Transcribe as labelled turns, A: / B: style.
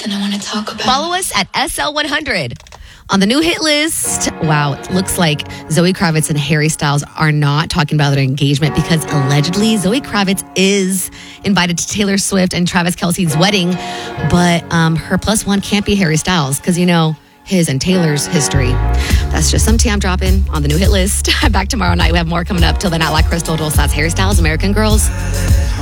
A: something I want to talk about.
B: Follow us at SL100. On the new hit list, wow, it looks like Zoe Kravitz and Harry Styles are not talking about their engagement because allegedly Zoe Kravitz is invited to Taylor Swift and Travis Kelce's wedding, but her plus one can't be Harry Styles because, you know, his and Taylor's history. That's just some tea I'm dropping on the new hit list. Back tomorrow night. We have more coming up. Till then, I like Crystal Dulce. That's Harry Styles, American Girls.